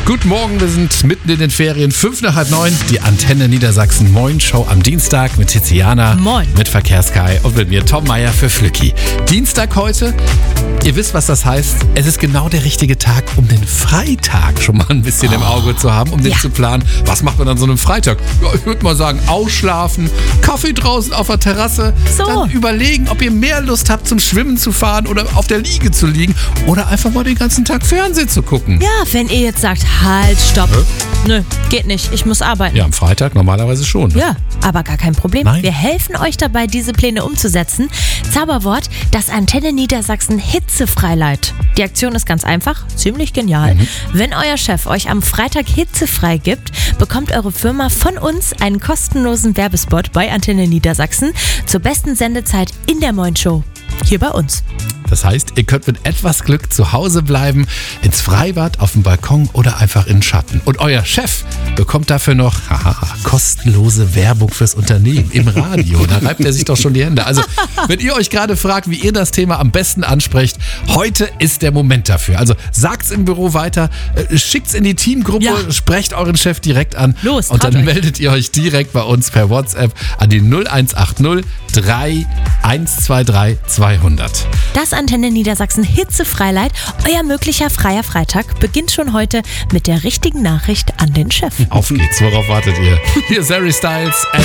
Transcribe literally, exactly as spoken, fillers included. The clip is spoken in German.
Guten Morgen, wir sind mitten in den Ferien, fünf nach halb neun, die Antenne Niedersachsen Moin Show am Dienstag mit Tiziana, Moin. mit Verkehrskai und mit mir Tom Meier für Flücki. Dienstag heute, ihr wisst, was das heißt, es ist genau der richtige Tag, um den Freitag schon mal ein bisschen oh. im Auge zu haben, um den Ja. zu planen. Was macht man an so einem Freitag? Ja, ich würde mal sagen, ausschlafen, Kaffee draußen auf der Terrasse, So. dann überlegen, ob ihr mehr Lust habt, zum Schwimmen zu fahren oder auf der Liege zu liegen oder einfach mal den ganzen Tag Fernsehen zu gucken. Ja, wenn ihr jetzt sagt, halt, stopp. Hä? Nö, geht nicht, ich muss arbeiten. Ja, am Freitag normalerweise schon. Ne? Ja, aber gar kein Problem. Nein. Wir helfen euch dabei, diese Pläne umzusetzen. Zauberwort, das Antenne Niedersachsen Hitzefreileid. Die Aktion ist ganz einfach, ziemlich genial. Mhm. Wenn euer Chef euch am Freitag hitzefrei gibt, bekommt eure Firma von uns einen kostenlosen Werbespot bei Antenne Niedersachsen zur besten Sendezeit in der Moin Show. Hier bei uns. Das heißt, ihr könnt mit etwas Glück zu Hause bleiben, ins Freibad, auf dem Balkon oder einfach in den Schatten. Und euer Chef bekommt dafür noch haha, kostenlose Werbung fürs Unternehmen im Radio. Da reibt er sich doch schon die Hände. Also, wenn ihr euch gerade fragt, wie ihr das Thema am besten ansprecht, heute ist der Moment dafür. Also, sagt's im Büro weiter, äh, schickt's in die Teamgruppe, Ja. sprecht euren Chef direkt an. Los, und dann traut euch. meldet ihr euch direkt bei uns per WhatsApp an die null eins acht null drei eins zwei drei zweihundert. Das Antenne Niedersachsen Hitzefreileid, euer möglicher freier Freitag, beginnt schon heute mit der richtigen Nachricht an den Chef. Auf geht's, worauf wartet ihr? Hier ist Harry Styles.